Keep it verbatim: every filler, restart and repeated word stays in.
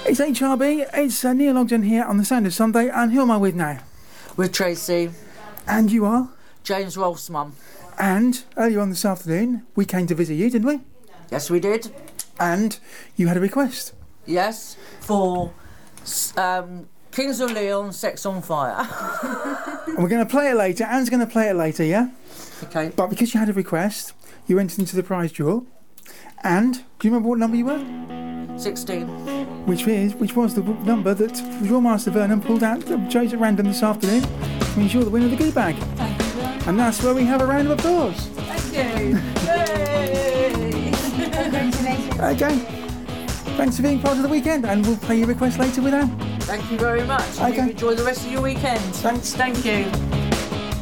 It's H R B, it's uh, Neil Ogden here on the Sound of Sunday, and who am I with now? With Tracy. And you are? James Rolfe's mum. And earlier on this afternoon, we came to visit you, didn't we? Yes, we did. And you had a request? Yes, for um, Kings of Leon, Sex on Fire. And we're going to play it later. Anne's going to play it later, yeah? Okay. But because you had a request, you entered into the prize draw. And do you remember what number you were? sixteen. Which is which was the number that Drawmaster Vernon pulled out, chose at random this afternoon, means you're the winner of the goodie bag. Thank you very much. And that's where we have a round of applause. Thank you. Yay! Congratulations. Okay. Thanks for being part of the weekend, and we'll play your request later with Anne. Thank you very much. Okay. You enjoy the rest of your weekend. Thanks. Thank you.